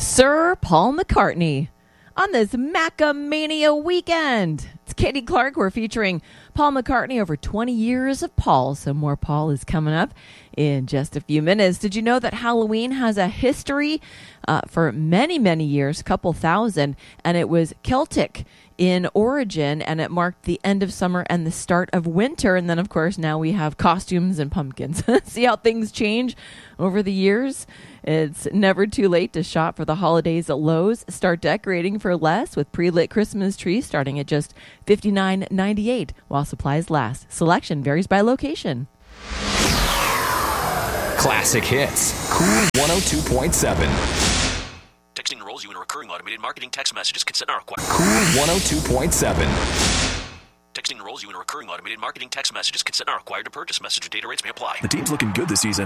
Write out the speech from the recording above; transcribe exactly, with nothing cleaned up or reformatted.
Sir Paul McCartney on this Macamania weekend. It's Katie Clark. We're featuring Paul McCartney, over twenty years of Paul. So more Paul is coming up in just a few minutes. Did you know that Halloween has a history uh, for many, many years, a couple thousand, and it was Celtic in origin, and it marked the end of summer and the start of winter. And then, of course, now we have costumes and pumpkins. See how things change over the years? It's never too late to shop for the holidays at Lowe's. Start decorating for less with pre-lit Christmas trees starting at just fifty-nine ninety-eight while supplies last. Selection varies by location. Classic hits. Cool one oh two point seven. Texting enrolls you in a recurring automated marketing text messages. Consent not required. Cool one oh two point seven. Texting enrolls you in a recurring automated marketing text messages. Consent not required to purchase. Message or data rates may apply. The team's looking good this season.